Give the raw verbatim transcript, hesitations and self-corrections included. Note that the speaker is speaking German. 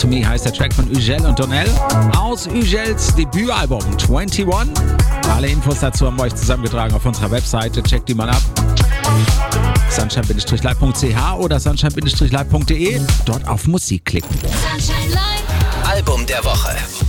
Me heißt der Track von Ugel und Donnell aus Ugels Debütalbum einundzwanzig. Alle Infos dazu haben wir euch zusammengetragen auf unserer Webseite. Checkt die mal ab. sunshine live punkt c h oder sunshine live punkt d e. Dort auf Musik klicken. Album der Woche.